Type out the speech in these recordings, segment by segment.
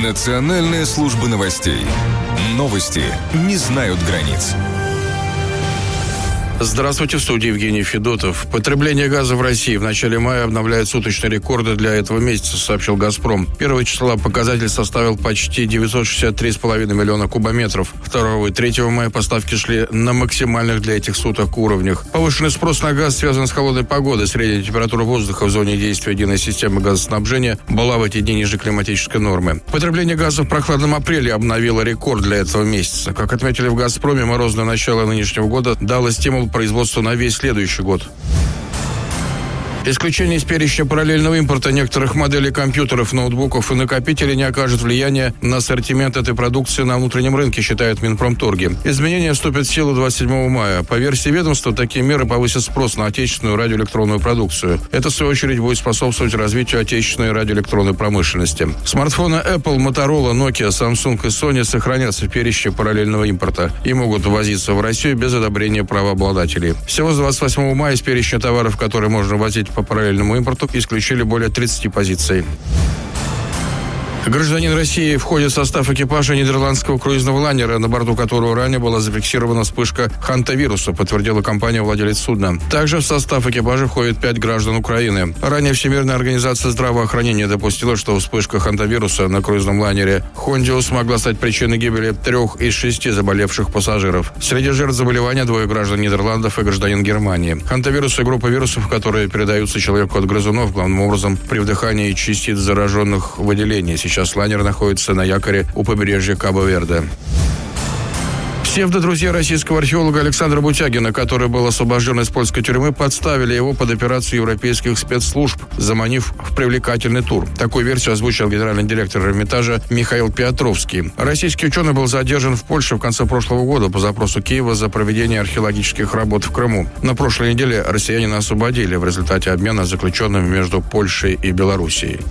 Национальная служба новостей. Новости не знают границ. Здравствуйте, в студии Евгений Федотов. Потребление газа в России в начале мая обновляет суточные рекорды для этого месяца, сообщил «Газпром». 1 числа показатель составил почти 963,5 миллиона кубометров. 2 и 3 мая поставки шли на максимальных для этих суток уровнях. Повышенный спрос на газ связан с холодной погодой. Средняя температура воздуха в зоне действия единой системы газоснабжения была в эти дни ниже климатической нормы. Потребление газа в прохладном апреле обновило рекорд для этого месяца. Как отметили в «Газпроме», морозное начало нынешнего года дало стимул производству на весь следующий год. Исключение из перечня параллельного импорта некоторых моделей компьютеров, ноутбуков и накопителей не окажет влияния на ассортимент этой продукции на внутреннем рынке, считает Минпромторги. Изменения вступят в силу 27 мая. По версии ведомства, такие меры повысят спрос на отечественную радиоэлектронную продукцию. Это, в свою очередь, будет способствовать развитию отечественной радиоэлектронной промышленности. Смартфоны Apple, Motorola, Nokia, Samsung и Sony сохранятся в перечне параллельного импорта и могут ввозиться в Россию без одобрения правообладателей. Всего с 28 мая из перечня товаров, которые можно ввозить по параллельному импорту, исключили более 30 позиций. Гражданин России входит в состав экипажа нидерландского круизного лайнера, на борту которого ранее была зафиксирована вспышка хантавируса, подтвердила компания-владелец судна. Также в состав экипажа входит 5 граждан Украины. Ранее Всемирная организация здравоохранения допустила, что вспышка хантавируса на круизном лайнере «Хондиус» могла стать причиной гибели 3 из 6 заболевших пассажиров. Среди жертв заболевания 2 граждан Нидерландов и гражданин Германии. Хантавирус и группа вирусов, которые передаются человеку от грызунов, главным образом при вдыхании частиц зараженных выделений. Сейчас лайнер находится на якоре у побережья Кабо-Верде. Псевдодрузья российского археолога Александра Бутягина, который был освобожден из польской тюрьмы, подставили его под операцию европейских спецслужб, заманив в привлекательный тур. Такую версию озвучил генеральный директор Эрмитажа Михаил Петровский. Российский ученый был задержан в Польше в конце прошлого года по запросу Киева за проведение археологических работ в Крыму. На прошлой неделе россиянина освободили в результате обмена заключенными между Польшей и Белоруссией.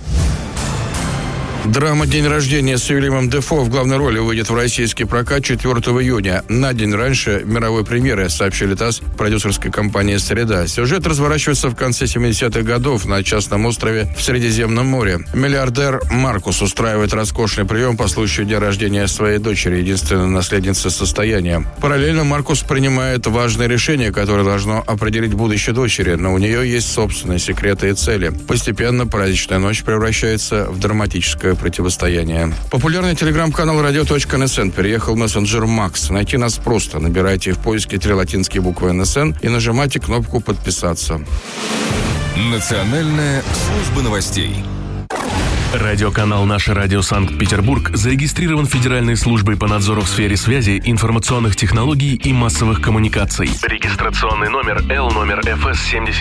Драма «День рождения» с Уильямом Дефо в главной роли выйдет в российский прокат 4 июня, на день раньше мировой премьеры, сообщили ТАСС продюсерской компании «Среда». Сюжет разворачивается в конце 70-х годов на частном острове в Средиземном море. Миллиардер Маркус устраивает роскошный прием по случаю дня рождения своей дочери, единственной наследницы состояния. Параллельно Маркус принимает важное решение, которое должно определить будущее дочери, но у нее есть собственные секреты и цели. Постепенно праздничная ночь превращается в драматическое противостояние. Популярный телеграм-канал radio.nsn переехал в мессенджер Макс. Найти нас просто. Набирайте в поиске 3 латинские буквы НСН и нажимайте кнопку «Подписаться». Национальная служба новостей. Радиоканал «Наше радио Санкт-Петербург» зарегистрирован Федеральной службой по надзору в сфере связи, информационных технологий и массовых коммуникаций. Регистрационный номер L ФС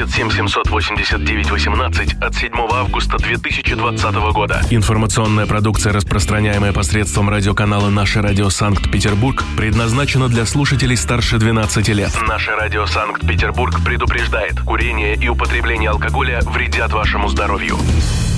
7778918 от 7 августа 2020 года. Информационная продукция, распространяемая посредством радиоканала «Наше радио Санкт-Петербург», предназначена для слушателей старше 12 лет. «Наше радио Санкт-Петербург» предупреждает: курение и употребление алкоголя вредят вашему здоровью.